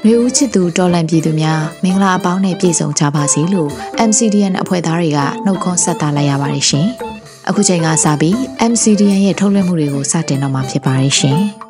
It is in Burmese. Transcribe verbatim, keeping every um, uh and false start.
နှွေဦးချစ်သူတော်လန်ပြည်သူများမင်္ဂလာအပေါင်းနဲ့ပြည့်စုံကြပါစေလို့ M C D N အဖွဲ့သားတွေကနှုတ်ခွန်းဆက်သလိုက်ရပါတယ်ရှင်။အခုချိန်ကစပြီး M C D N ရဲ့ထုတ်လွှင့်မှုတွေကိုစတင်တော့မှာဖြစ်ပါတယ်ရှင်။